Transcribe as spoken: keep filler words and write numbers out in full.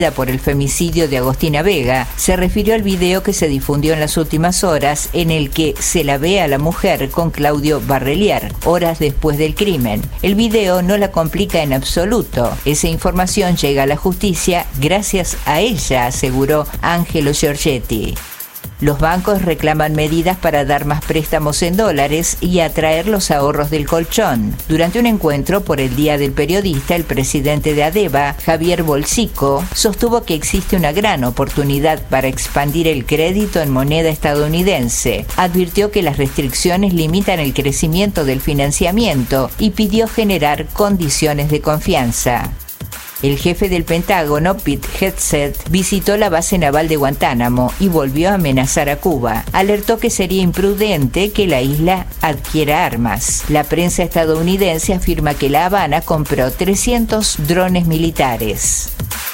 por el femicidio de Agostina Vega, se refirió al video que se difundió en las últimas horas en el que se la ve a la mujer con Claudio Barrelier, horas después del crimen. El video no la complica en absoluto. Esa información llega a la justicia gracias a ella, aseguró Angelo Giorgetti. Los bancos reclaman medidas para dar más préstamos en dólares y atraer los ahorros del colchón. Durante un encuentro por el Día del Periodista, el presidente de ADEVA, Javier Bolsico, sostuvo que existe una gran oportunidad para expandir el crédito en moneda estadounidense. Advirtió que las restricciones limitan el crecimiento del financiamiento y pidió generar condiciones de confianza. El jefe del Pentágono, Pete Hegseth, visitó la base naval de Guantánamo y volvió a amenazar a Cuba. Alertó que sería imprudente que la isla adquiera armas. La prensa estadounidense afirma que La Habana compró trescientos drones militares.